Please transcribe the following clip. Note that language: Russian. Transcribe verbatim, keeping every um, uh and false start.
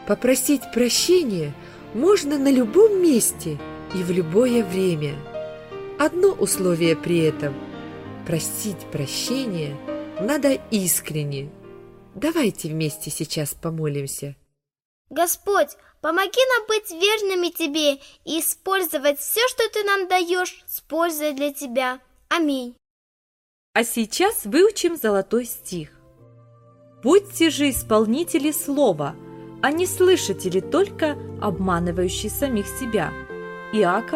Попросить прощения можно на любом месте и в любое время. Одно условие при этом – просить прощения надо искренне. Давайте вместе сейчас помолимся. Господь, помоги нам быть верными Тебе и использовать все, что Ты нам даешь, с пользой для Тебя. Аминь. А сейчас выучим золотой стих. «Будьте же исполнители слова, а не слышатели только, обманывающие самих себя». Иаков